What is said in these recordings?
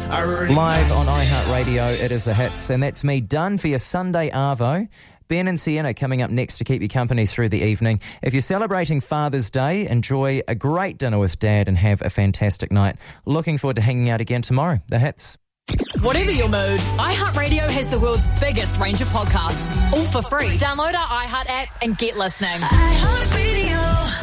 Live on iHeartRadio, it is The Hits, and that's me done for your Sunday Arvo. Ben and Sienna coming up next to keep you company through the evening. If you're celebrating Father's Day, enjoy a great dinner with Dad and have a fantastic night. Looking forward to hanging out again tomorrow. The Hits. Whatever your mood, iHeartRadio has the world's biggest range of podcasts, all for free. Download our iHeart app and get listening. iHeartRadio.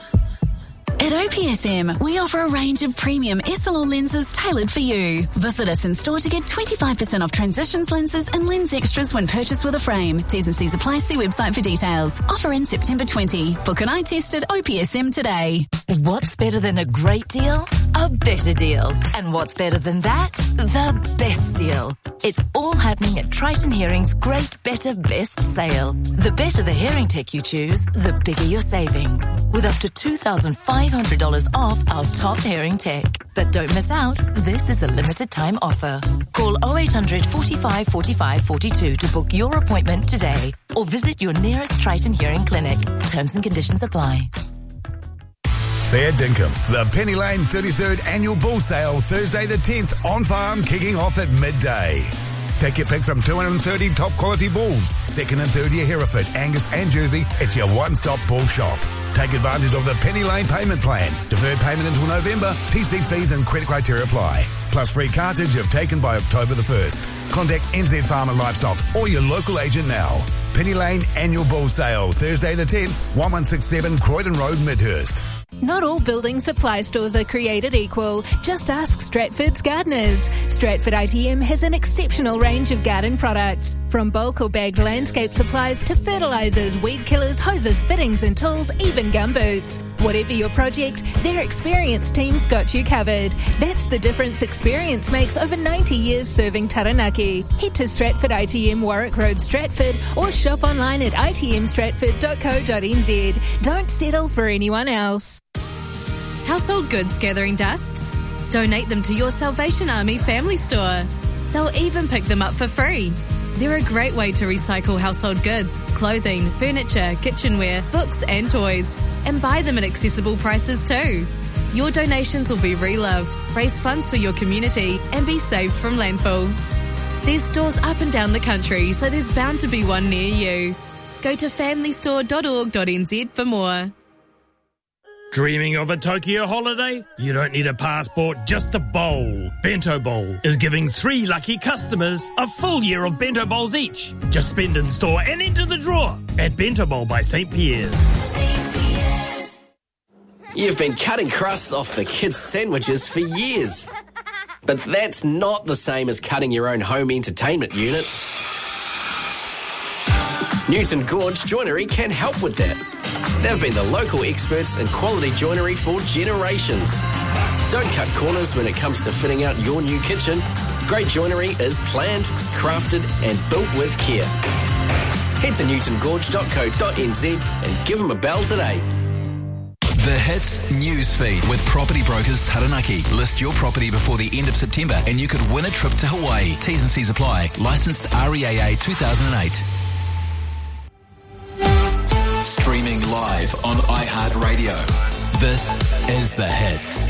At OPSM, we offer a range of premium SLR lenses tailored for you. Visit us in store to get 25% off Transitions lenses and lens extras when purchased with a frame. T's and C's apply. See website for details. Offer in September 20. Book an eye test at OPSM today. What's better than a great deal? A better deal. And what's better than that? The best deal. It's all happening at Triton Hearing's Great Better Best sale. The better the hearing tech you choose, the bigger your savings. With up to $2,500 off our top hearing tech. But don't miss out, this is a limited time offer. Call 0800 45 45 42 to book your appointment today or visit your nearest Triton Hearing clinic. Terms and conditions apply. Fair Dinkum, the Penny Lane 33rd Annual Bull Sale, Thursday the 10th, on farm, kicking off at midday. Take your pick from 230 top quality bulls, second and third year Hereford, Angus and Jersey. It's your one-stop bull shop. Take advantage of the Penny Lane payment plan. Deferred payment until November. T6 fees and credit criteria apply. Plus free cartage if taken by October the 1st. Contact NZ Farm and Livestock or your local agent now. Penny Lane Annual Bull Sale, Thursday the 10th, 1167 Croydon Road, Midhurst. Not all building supply stores are created equal. Just ask Stratford's Gardeners. Stratford ITM has an exceptional range of garden products. From bulk or bagged landscape supplies to fertilisers, weed killers, hoses, fittings and tools, even gumboots. Whatever your project, their experienced team's got you covered. That's the difference experience makes over 90 years serving Taranaki. Head to Stratford ITM Warwick Road, Stratford, or shop online at itmstratford.co.nz. Don't settle for anyone else. Household goods gathering dust? Donate them to your Salvation Army family store. They'll even pick them up for free. They're a great way to recycle household goods, clothing, furniture, kitchenware, books and toys, and buy them at accessible prices too. Your donations will be reloved, raise funds for your community, and be saved from landfill. There's stores up and down the country, so there's bound to be one near you. Go to familystore.org.nz for more. Dreaming of a Tokyo holiday? You don't need a passport, just a bowl. Bento Bowl is giving 3 lucky customers a full year of Bento Bowls each. Just spend in store and enter the draw at Bento Bowl by St. Pierre's. You've been cutting crusts off the kids' sandwiches for years. But that's not the same as cutting your own home entertainment unit. Newton Gorge Joinery can help with that. They've been the local experts in quality joinery for generations. Don't cut corners when it comes to fitting out your new kitchen. Great joinery is planned, crafted and built with care. Head to newtongorge.co.nz and give them a bell today. The Hits Newsfeed with Property Brokers Taranaki. List your property before the end of September and you could win a trip to Hawaii. T's and C's apply. Licensed REAA 2008. Streaming live on iHeartRadio. This is The Hits.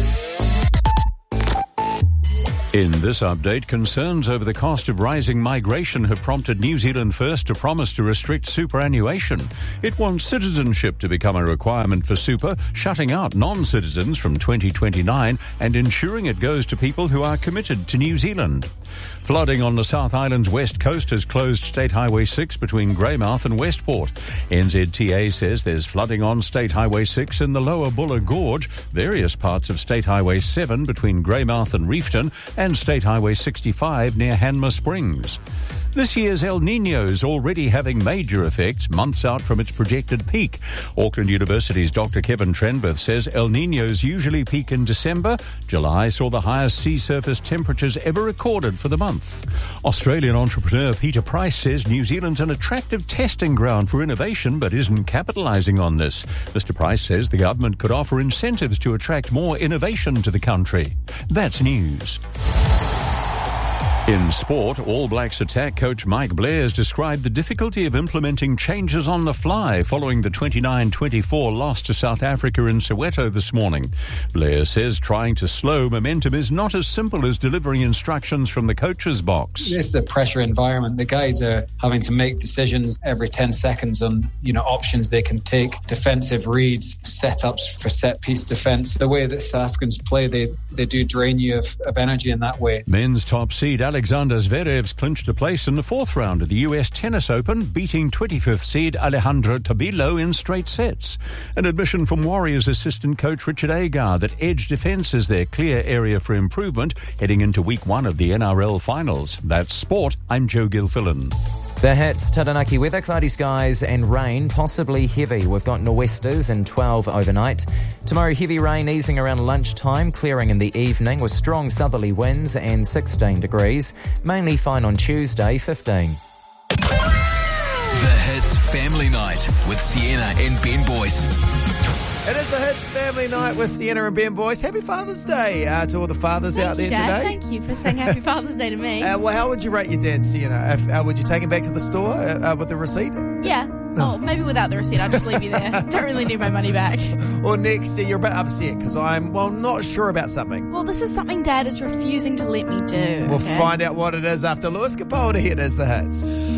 In this update, concerns over the cost of rising migration have prompted New Zealand First to promise to restrict superannuation. It wants citizenship to become a requirement for super, shutting out non-citizens from 2029 and ensuring it goes to people who are committed to New Zealand. Flooding on the South Island's west coast has closed State Highway 6 between Greymouth and Westport. NZTA says there's flooding on State Highway 6 in the Lower Buller Gorge, various parts of State Highway 7 between Greymouth and Reefton, and State Highway 65 near Hanmer Springs. This year's El Niño's already having major effects months out from its projected peak. Auckland University's Dr. Kevin Trenbeth says El Niño's usually peak in December. July saw the highest sea surface temperatures ever recorded for the month. Australian entrepreneur Peter Price says New Zealand's an attractive testing ground for innovation but isn't capitalising on this. Mr. Price says the government could offer incentives to attract more innovation to the country. That's news. In sport, All Blacks attack coach Mike Blair has described the difficulty of implementing changes on the fly following the 29-24 loss to South Africa in Soweto this morning. Blair says trying to slow momentum is not as simple as delivering instructions from the coach's box. It's a pressure environment. The guys are having to make decisions every 10 seconds on, options they can take, defensive reads, setups for set-piece defence. The way that South Africans play, they do drain you of energy in that way. Men's top seed Alexander Zverev's clinched a place in the fourth round of the US Tennis Open, beating 25th seed Alejandro Tabilo in straight sets. An admission from Warriors assistant coach Richard Agar that edge defence is their clear area for improvement heading into week 1 of the NRL finals. That's sport. I'm Joe Gilfillan. The hits, Taranaki weather, cloudy skies and rain, possibly heavy. We've got nor'westers and 12 overnight. Tomorrow, heavy rain easing around lunchtime, clearing in the evening with strong southerly winds and 16 degrees. Mainly fine on Tuesday, 15. The Hits Family Night with Sienna and Ben Boyce. It is the Hits Family Night with Sienna and Ben Boyce. Happy Father's Day to all the fathers out there Dad. today. Thank you for saying Happy Father's Day to me. Well, how would you rate your dad, Sienna? Would you take him back to the store with the receipt? Yeah. Oh, maybe without the receipt. I'll just leave you there. Don't really need my money back. Or next year, you're a bit upset because I'm, not sure about something. Well, this is something Dad is refusing to let me do. We'll find out what it is after Lewis Capaldi. It is the Hits.